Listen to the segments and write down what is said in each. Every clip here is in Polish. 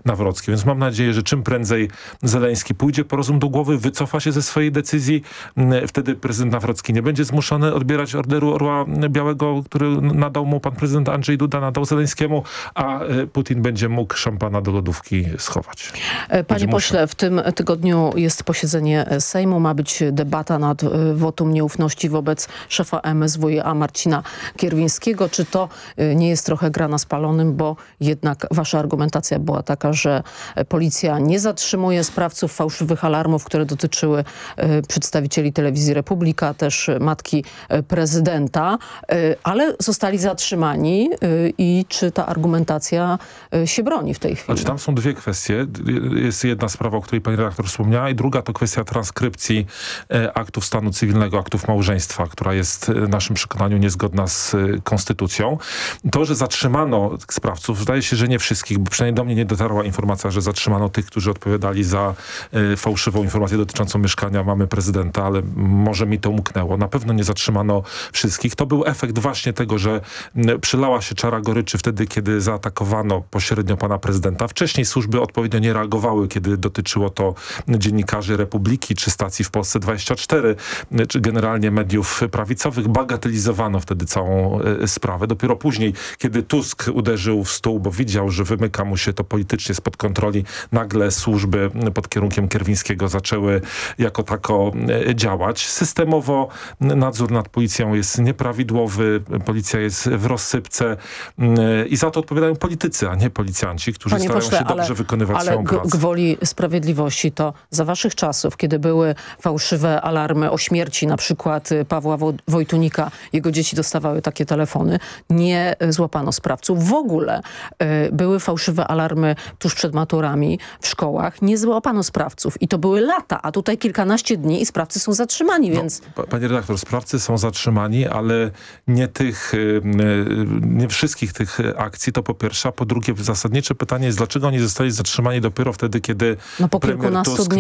Nawrocki. Więc mam nadzieję, że czym prędzej Zeleński pójdzie po rozum do głowy, wycofa się ze swojej decyzji. Wtedy prezydent Nawrocki nie będzie zmuszony odbierać Orderu Orła Białego, który nadał mu pan prezydent Andrzej Duda, nadał Zeleńskiemu, a Putin będzie mógł szampana do lodówki schować. Panie pośle, w tym tygodniu jest posiedzenie Sejmu, ma być debata nad wotum nieufności wobec szefa MSWiA Marcina Kierwińskiego. Czy to nie jest trochę gra na spalonym, bo jednak wasza argumentacja była taka, że policja nie zatrzymuje sprawców fałszywych alarmów, które dotyczyły przedstawicieli telewizji Republika, też matki prezydenta, ale zostali zatrzymani i czy ta argumentacja się broni w tej chwili? Znaczy, tam są dwie kwestie. Jest jedna sprawa, o której pani redaktor wspomniała, i druga to kwestia transkrypcji aktów stanu cywilnego, aktów małżeństwa, która jest w naszym przekonaniu niezgodna z konstytucją. To, że zatrzymano sprawców, wydaje się, że nie wszystkich, bo przynajmniej do mnie nie dotarła informacja, że zatrzymano tych, którzy odpowiadali za fałszywą informację dotyczącą mieszkania mamy prezydenta, ale może mi to umknęło. Na pewno nie zatrzymano wszystkich. To był efekt właśnie tego, że przylała się czara goryczy wtedy, kiedy zaatakowano pośrednio pana prezydenta. Wcześniej służby odpowiednio nie reagowały, kiedy dotyczyło to dziennikarzy Republiki, czy stacji w Polsce 24, czy generalnie mediów prawicowych. Bagatelizowano wtedy całą sprawę. Dopiero później, kiedy Tusk uderzył w stół, bo widział, że wymyka mu się to politycznie spod kontroli, nagle służby pod kierunkiem Kierwińskiego zaczęły jako tako działać. Systemowo nadzór nad policją jest nieprawidłowy, policja jest w rozsypce i za to odpowiadają politycy, a nie policjanci, którzy starają się dobrze wykonywać swoją pracę. Ale gwoli sprawiedliwości to za waszych czasów, kiedy były fałszywe alarmy o śmierci, na przykład Pawła Wojtunika, jego dzieci dostawały takie telefony, nie złapano sprawców. W ogóle były fałszywe alarmy tuż przed maturami w szkołach, nie złapano sprawców i to były lata, a tutaj kilkanaście dni i sprawcy są zatrzymani, więc... Panie redaktor, sprawcy są zatrzymani, ale nie wszystkich tych akcji, to po pierwsze, a po drugie zasadnicze pytanie jest, dlaczego oni zostali zatrzymani dopiero wtedy, kiedy premier Tusk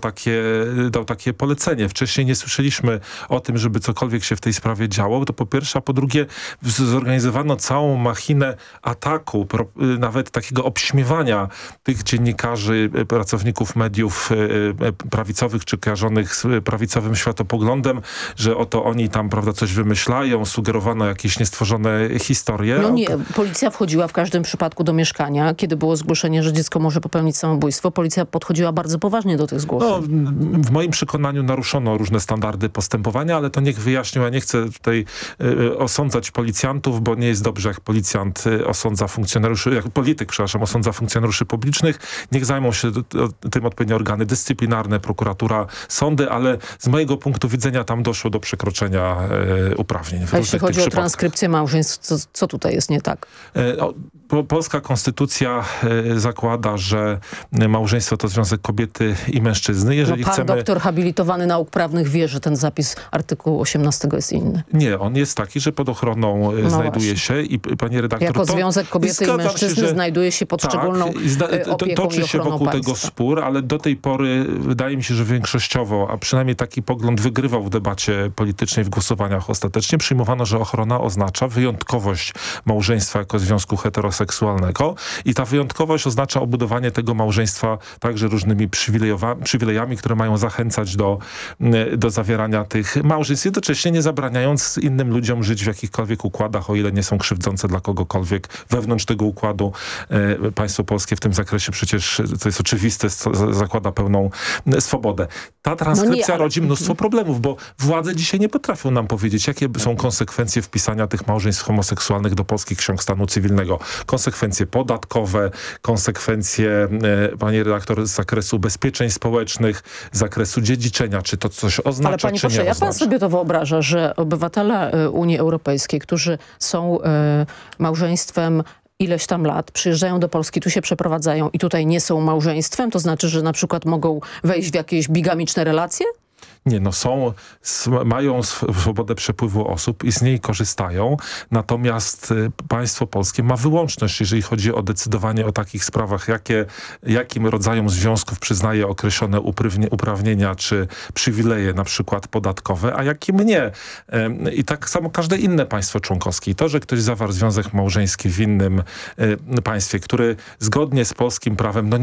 dał takie polecenie. Wcześniej nie słyszeliśmy o tym, żeby cokolwiek się w tej sprawie działo, to po pierwsze, a po drugie zorganizowano całą machinę ataku, nawet takiego obśmiewania tych dziennikarzy, pracowników mediów prawicowych czy kojarzonych z prawicowym światopoglądem, że oto oni tam, prawda, coś wymyślają, sugerowano jakieś niestworzone historie. No nie, policja wchodziła w każdym przypadku do mieszkania, kiedy było zgłoszenie, że dziecko może popełnić samobójstwo. Policja podchodziła bardzo poważnie do tych zgłoszeń. W moim przekonaniu naruszono różne standardy postępowania, ale to niech wyjaśnią. Ja nie chcę tutaj osądzać policjantów, bo nie jest dobrze, jak policjant osądza funkcjonariuszy, jak polityk, przepraszam, osądza funkcjonariuszy publicznych. Niech zajmą się tym odpowiednie organy dyscyplinarne, prokuratura, sądy, ale z mojego punktu widzenia tam doszło do przekroczenia uprawnień. A jeśli chodzi o transkrypcję małżeństw, co tutaj jest nie tak? Polska konstytucja zakłada, że małżeństwo to związek kobiety i mężczyzny. Jeżeli pan doktor habilitowany nauk prawnych wie, że ten zapis artykułu 18 jest inny. Nie, on jest taki, że pod ochroną znajduje się i pani redaktor... Jako związek kobiety i mężczyzny znajduje się pod szczególną opieką toczy się wokół państwa. tego spór, ale do tej pory wydaje mi się, że większościowo, a przynajmniej taki pogląd wygrywał w debacie politycznej, w głosowaniach ostatecznie, przyjmowano, że ochrona oznacza wyjątkowość małżeństwa jako związku heteroseksualnego i ta wyjątkowość oznacza obudowanie tego małżeństwa także różnymi przywilejami, które mają zachęcać do zawierania tych małżeństw, jednocześnie nie zabraniając innym ludziom żyć w jakichkolwiek układach, o ile nie są krzywdzące dla kogokolwiek wewnątrz tego układu. Państwo polskie w tym zakresie przecież, to jest oczywiste, zakłada pełną swobodę. Ta transkrypcja rodzi mnóstwo problemów, bo władze dzisiaj nie potrafią nam powiedzieć, jakie są konsekwencje wpisania tych małżeństw homoseksualnych do polskich ksiąg stanu cywilnego. Konsekwencje podatkowe, konsekwencje, pani redaktor, z zakresu ubezpieczeń społecznych, z zakresu dziedziczenia. Czy to coś oznacza, ale pani czy poseł, nie jak pan oznacza? sobie to wyobraża, że obywatele Unii Europejskiej, którzy są małżeństwem ileś tam lat, przyjeżdżają do Polski, tu się przeprowadzają i tutaj nie są małżeństwem, to znaczy, że na przykład mogą wejść w jakieś bigamiczne relacje? Nie, no mają swobodę przepływu osób i z niej korzystają, natomiast państwo polskie ma wyłączność, jeżeli chodzi o decydowanie o takich sprawach, jakim rodzajom związków przyznaje określone uprawnienia czy przywileje, na przykład podatkowe, a jakim nie. I tak samo każde inne państwo członkowskie. I to, że ktoś zawarł związek małżeński w innym państwie, który zgodnie z polskim prawem